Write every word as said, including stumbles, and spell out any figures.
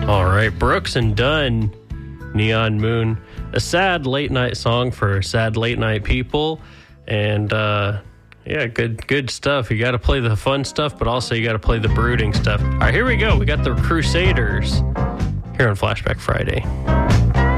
All right, Brooks and Dunn, Neon Moon, a sad late night song for sad late night people, and uh, yeah, good good stuff. You got to play the fun stuff, but also you got to play the brooding stuff. All right, here we go. We got the Crusaders here on Flashback Friday.